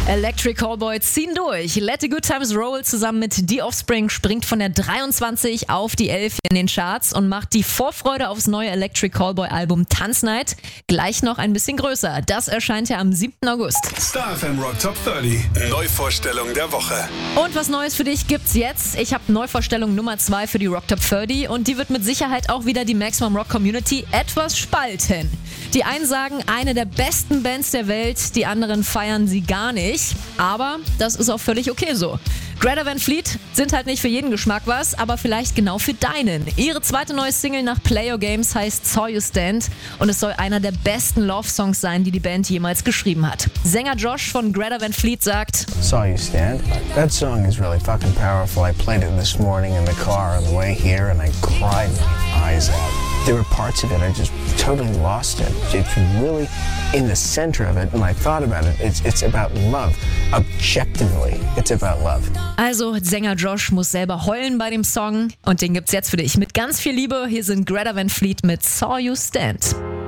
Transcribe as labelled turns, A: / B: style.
A: Electric Callboy ziehen durch. Let the Good Times Roll zusammen mit The Offspring springt von der 23 auf die 11 in den Charts und macht die Vorfreude aufs neue Electric Callboy Album Tanznight gleich noch ein bisschen größer. Das erscheint ja am 7. August.
B: Star FM Rock Top 30. Neuvorstellung der Woche.
A: Und was Neues für dich gibt's jetzt. Ich habe Neuvorstellung Nummer 2 für die Rock Top 30 und die wird mit Sicherheit auch wieder die Maximum Rock Community etwas spalten. Die einen sagen, eine der besten Bands der Welt, die anderen feiern sie gar nicht. Aber das ist auch völlig okay so. Greta Van Fleet sind halt nicht für jeden Geschmack was, aber vielleicht genau für deinen. Ihre zweite neue Single nach Play Your Games heißt Saw You Stand und es soll einer der besten Love-Songs sein, die die Band jemals geschrieben hat. Sänger Josh von Greta Van Fleet sagt:
C: Saw You Stand. That song is really fucking powerful. I played it this morning in the car on the way here and I cried my eyes out. There were parts of it I just totally lost it. It's really in the center of it and I thought about it. It's about love. Objectively, it's about love.
A: Also, Sänger Josh muss selber heulen bei dem Song und den gibt's jetzt für dich mit ganz viel Liebe. Hier sind Greta Van Fleet mit Saw You Stand.